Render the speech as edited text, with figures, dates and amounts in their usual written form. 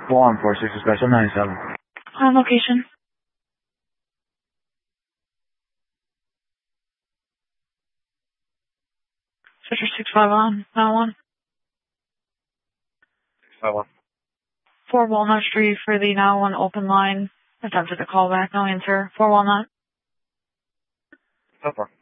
146 Special 97. On location. Switcher 651, 911. 651. 4 Walnut Street for the 911 open line. Attempted to call back, no answer. 4 Walnut. So far.